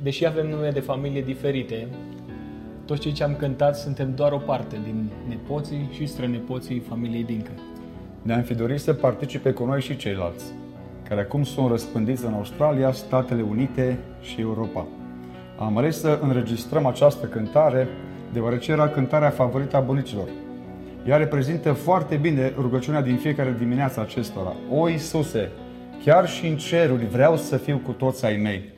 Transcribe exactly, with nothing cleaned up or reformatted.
deși avem nume de familie diferite, toți cei ce am cântat suntem doar o parte din nepoții și strănepoții familiei Dincă. Ne-am fi dorit să participe cu noi și ceilalți, care acum sunt răspândiți în Australia, Statele Unite și Europa. Am ales să înregistrăm această cântare, deoarece era cântarea favorită a bunicilor. Ea reprezintă foarte bine rugăciunea din fiecare dimineață acestora. O, Iisuse, chiar și în ceruri vreau să fiu cu toți ai mei.